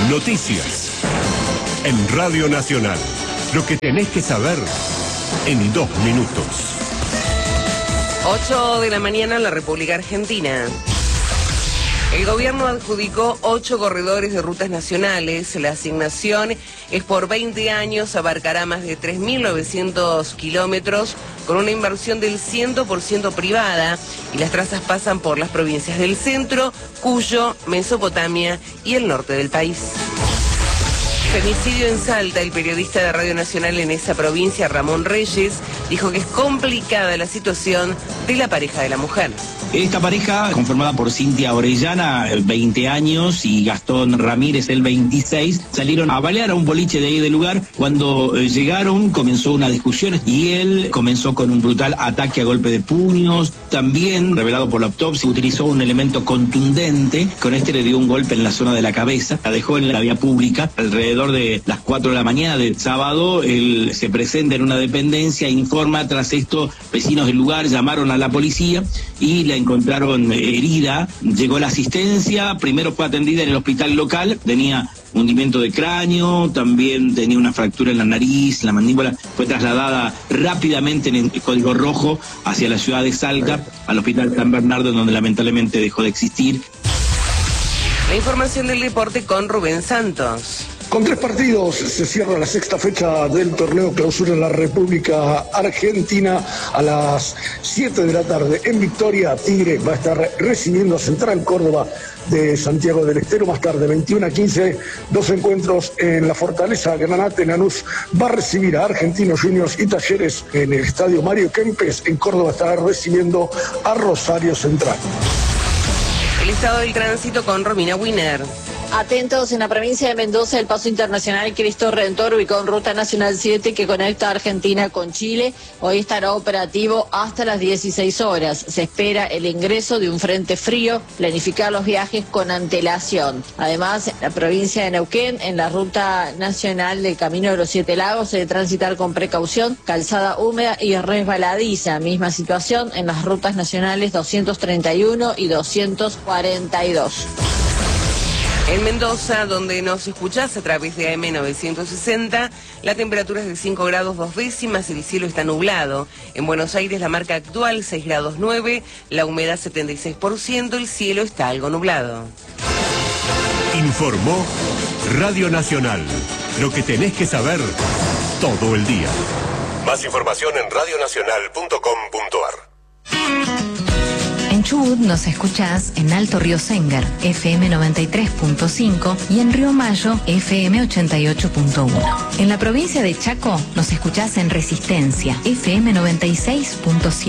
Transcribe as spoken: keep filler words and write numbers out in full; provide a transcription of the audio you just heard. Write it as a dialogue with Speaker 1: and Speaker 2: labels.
Speaker 1: Noticias. En Radio Nacional. Lo que tenés que saber en dos minutos.
Speaker 2: ocho de la mañana en la República Argentina. El gobierno adjudicó ocho corredores de rutas nacionales. La asignación es por veinte años, abarcará más de tres mil novecientos kilómetros con una inversión del cien por ciento privada y las trazas pasan por las provincias del centro, Cuyo, Mesopotamia y el norte del país. Femicidio en Salta. El periodista de Radio Nacional en esa provincia, Ramón Reyes, dijo que es complicada la situación de la pareja de la mujer.
Speaker 3: Esta pareja, conformada por Cintia Orellana, veinte años, y Gastón Ramírez, el veintiséis, salieron a balear a un boliche de ahí del lugar. Cuando eh, llegaron, comenzó una discusión y él comenzó con un brutal ataque a golpe de puños. También, revelado por la autopsia, utilizó un elemento contundente. Con este le dio un golpe en la zona de la cabeza, la dejó en la vía pública. Alrededor de las cuatro de la mañana del sábado, él se presenta en una dependencia, informa. Tras esto, vecinos del lugar llamaron a la policía y la encontraron herida. Llegó la asistencia, primero fue atendida en el hospital local, tenía hundimiento de cráneo, también tenía una fractura en la nariz, la mandíbula. Fue trasladada rápidamente en el código rojo hacia la ciudad de Salta, al hospital San Bernardo, donde lamentablemente dejó de existir.
Speaker 2: La información del deporte con Rubén Santos.
Speaker 4: Con tres partidos se cierra la sexta fecha del torneo Clausura en la República Argentina. A las siete de la tarde en Victoria, Tigre va a estar recibiendo a Central Córdoba de Santiago del Estero. Más tarde, veintiuno a quince, dos encuentros en la Fortaleza Granate. Lanús va a recibir a Argentinos Juniors y Talleres en el Estadio Mario Kempes. En Córdoba estará recibiendo a Rosario Central.
Speaker 2: El estado del tránsito con Romina Wiener.
Speaker 5: Atentos, en la provincia de Mendoza, el paso internacional Cristo Redentor ubicó en Ruta Nacional siete que conecta a Argentina con Chile. Hoy estará operativo hasta las dieciséis horas. Se espera el ingreso de un frente frío, planificar los viajes con antelación. Además, en la provincia de Neuquén, en la Ruta Nacional del Camino de los Siete Lagos, se debe transitar con precaución, calzada húmeda y resbaladiza. Misma situación en las rutas nacionales doscientos treinta y uno y doscientos cuarenta y dos.
Speaker 2: En Mendoza, donde nos escuchás a través de A M novecientos sesenta, la temperatura es de cinco grados dos décimas, el cielo está nublado. En Buenos Aires, la marca actual seis grados nueve, la humedad setenta y seis por ciento, el cielo está algo nublado.
Speaker 1: Informó Radio Nacional. Lo que tenés que saber todo el día. Más información en radio nacional punto com punto ar.
Speaker 6: En Chubut nos escuchás en Alto Río Sengar, F M noventa y tres punto cinco, y en Río Mayo, F M ochenta y ocho punto uno. En la provincia de Chaco nos escuchás en Resistencia, F M noventa y seis punto siete.